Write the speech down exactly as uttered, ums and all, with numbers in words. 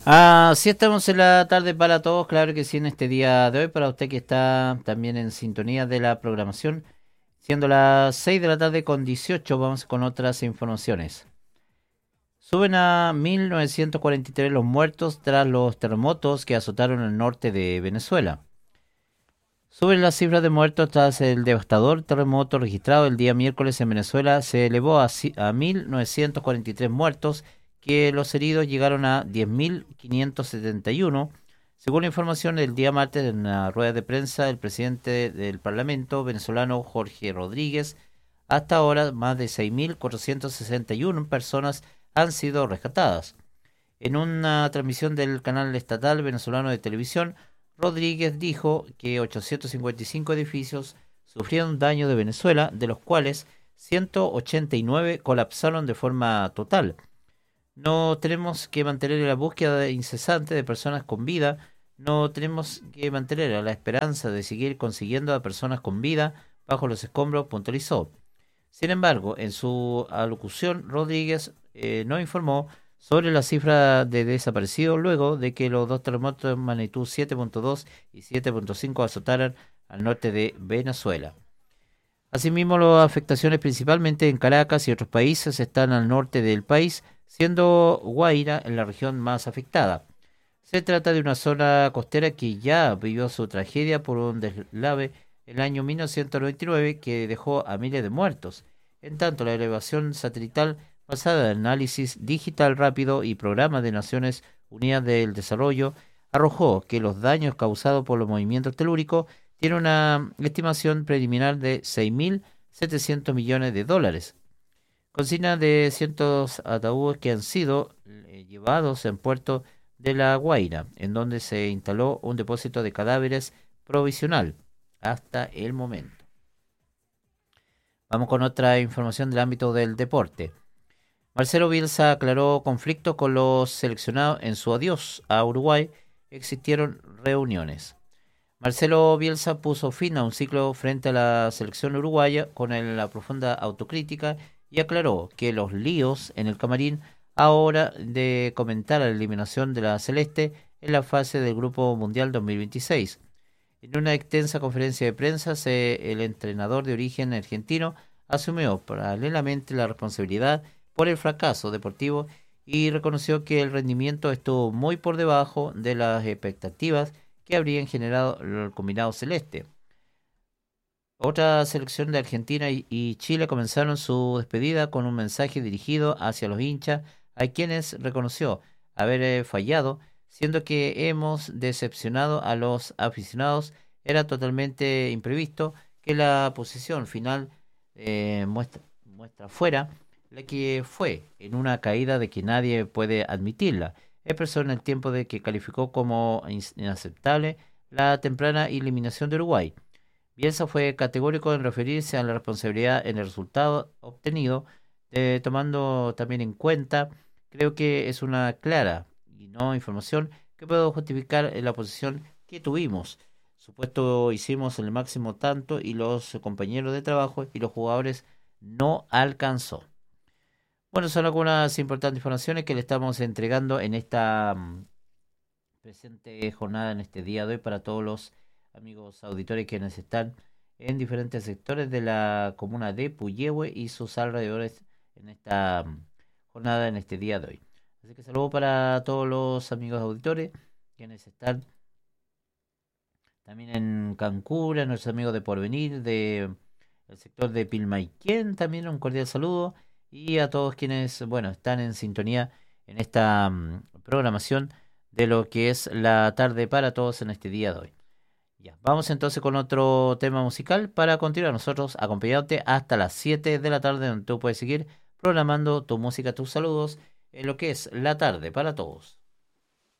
Así estamos en la tarde para todos, claro que sí, en este día de hoy, para usted que está también en sintonía de la programación, siendo las seis de la tarde con dieciocho, vamos con otras informaciones. Suben a mil novecientos cuarenta y tres los muertos tras los terremotos que azotaron el norte de Venezuela. Suben las cifras de muertos tras el devastador terremoto registrado el día miércoles en Venezuela. Se elevó a, a mil novecientos cuarenta y tres muertos, que los heridos llegaron a diez mil quinientos setenta y uno, según la información del día martes en una rueda de prensa del presidente del Parlamento venezolano Jorge Rodríguez. Hasta ahora, más de seis mil cuatrocientos sesenta y uno personas han sido rescatadas. En una transmisión del canal estatal venezolano de televisión, Rodríguez dijo que ochocientos cincuenta y cinco edificios sufrieron daño de Venezuela, de los cuales ciento ochenta y nueve colapsaron de forma total. No tenemos que mantener la búsqueda incesante de personas con vida, no tenemos que mantener la esperanza de seguir consiguiendo a personas con vida bajo los escombros, puntualizó. Sin embargo, en su alocución, Rodríguez eh, no informó sobre la cifra de desaparecidos luego de que los dos terremotos de magnitud siete punto dos y siete punto cinco azotaran al norte de Venezuela. Asimismo, las afectaciones principalmente en Caracas y otros países están al norte del país, siendo Guaira en la región más afectada. Se trata de una zona costera que ya vivió su tragedia por un deslave en el año mil novecientos noventa y nueve que dejó a miles de muertos. En tanto, la elevación satelital basada en análisis digital rápido y programas de Naciones Unidas del Desarrollo arrojó que los daños causados por los movimientos telúricos tienen una estimación preliminar de seis mil setecientos millones de dólares. Consigna de cientos ataúdes que han sido eh, llevados en puerto de La Guaira, en donde se instaló un depósito de cadáveres provisional hasta el momento. Vamos con otra información del ámbito del deporte. Marcelo Bielsa aclaró conflicto con los seleccionados en su adiós a Uruguay. Existieron reuniones. Marcelo Bielsa puso fin a un ciclo frente a la selección uruguaya con el, la profunda autocrítica y aclaró que los líos en el camarín a hora de comentar la eliminación de la Celeste en la fase del Grupo Mundial dos mil veintiséis. En una extensa conferencia de prensa, se, el entrenador de origen argentino asumió paralelamente la responsabilidad por el fracaso deportivo y reconoció que el rendimiento estuvo muy por debajo de las expectativas que habrían generado el combinado celeste. Otra selección de Argentina y Chile comenzaron su despedida con un mensaje dirigido hacia los hinchas, a quienes reconoció haber fallado, siendo que hemos decepcionado a los aficionados. Era totalmente imprevisto que la posición final eh, muestra, muestra fuera la que fue en una caída de que nadie puede admitirla. Expresó en el tiempo de que calificó como inaceptable la temprana eliminación de Uruguay. Bielsa fue categórico en referirse a la responsabilidad en el resultado obtenido, eh, tomando también en cuenta, creo que es una clara y no información que puedo justificar en la posición que tuvimos. Supuesto, hicimos el máximo tanto y los compañeros de trabajo y los jugadores no alcanzó. Bueno, son algunas importantes informaciones que le estamos entregando en esta um, presente jornada, en este día de hoy, para todos los amigos auditores quienes están en diferentes sectores de la comuna de Puyehue y sus alrededores en esta um, jornada, en este día de hoy. Así que saludo para todos los amigos auditores quienes están también en Cancún, a nuestros amigos de Porvenir, de el sector de Pilmaiquén, también un cordial saludo. Y a todos quienes, bueno, están en sintonía en esta um, programación de lo que es la tarde para todos en este día de hoy. Ya, vamos entonces con otro tema musical para continuar nosotros acompañándote hasta las siete de la tarde, donde tú puedes seguir programando tu música, tus saludos, en lo que es la tarde para todos.